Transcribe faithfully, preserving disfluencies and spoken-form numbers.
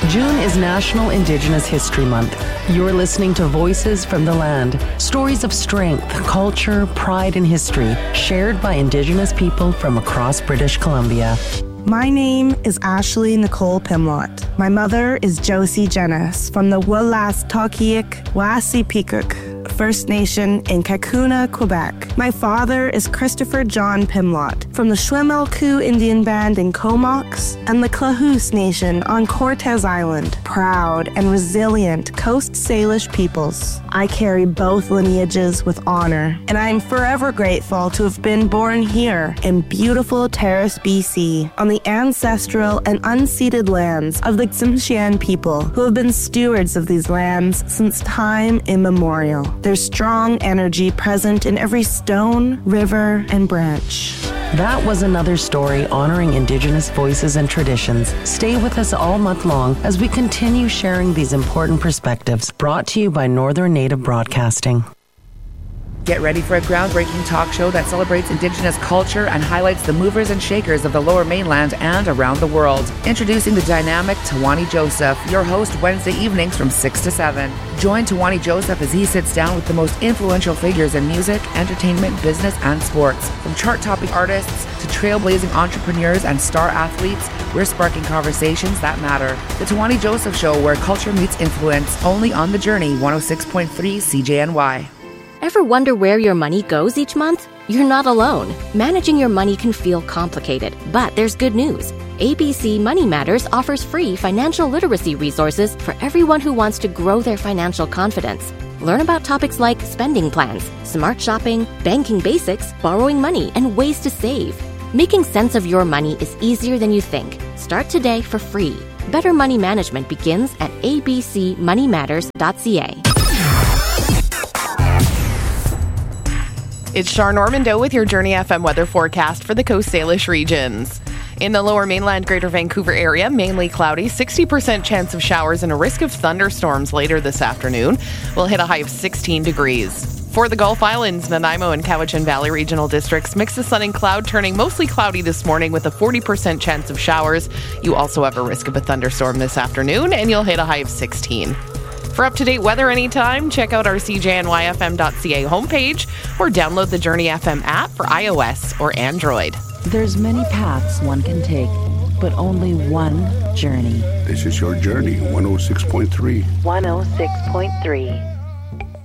June is National Indigenous History Month. You're listening to Voices from the Land, stories of strength, culture, pride, and history shared by Indigenous people from across British Columbia. My name is Ashley Nicole Pimlott. My mother is Josie Jennis from the Wolastoqiyik Wassipikuk First Nation in Kakuna, Quebec. My father is Christopher John Pimlott from the Shwemelku Indian Band in Comox and the Klahoose Nation on Cortez Island. Proud and resilient Coast Salish peoples. I carry both lineages with honor, and I am forever grateful to have been born here in beautiful Terrace, B C, on the ancestral and unceded lands of the Tsimshian people who have been stewards of these lands since time immemorial. There's strong energy present in every stone, river, and branch. That was another story honoring Indigenous voices and traditions. Stay with us all month long as we continue sharing these important perspectives, brought to you by Northern Native Broadcasting. Get ready for a groundbreaking talk show that celebrates Indigenous culture and highlights the movers and shakers of the Lower Mainland and around the world. Introducing the dynamic Tawani Joseph, your host Wednesday evenings from six to seven. Join Tawani Joseph as he sits down with the most influential figures in music, entertainment, business, and sports. From chart-topping artists to trailblazing entrepreneurs and star athletes, we're sparking conversations that matter. The Tawani Joseph Show, where culture meets influence, only on The Journey, one oh six point three C J N Y. Ever wonder where your money goes each month? You're not alone. Managing your money can feel complicated, but there's good news. A B C Money Matters offers free financial literacy resources for everyone who wants to grow their financial confidence. Learn about topics like spending plans, smart shopping, banking basics, borrowing money, and ways to save. Making sense of your money is easier than you think. Start today for free. Better money management begins at a b c money matters dot c a. It's Char Normando with your Journey F M weather forecast for the Coast Salish regions. In the Lower Mainland, Greater Vancouver area, mainly cloudy, sixty percent chance of showers and a risk of thunderstorms later this afternoon. We'll hit a high of sixteen degrees. For the Gulf Islands, Nanaimo and Cowichan Valley regional districts, mix of sun and cloud, turning mostly cloudy this morning with a forty percent chance of showers. You also have a risk of a thunderstorm this afternoon, and you'll hit a high of sixteen. For up-to-date weather anytime, check out our C J N Y F M dot C A homepage or download the Journey F M app for iOS or Android. There's many paths one can take, but only one journey. This is your Journey, one oh six point three. one oh six point three.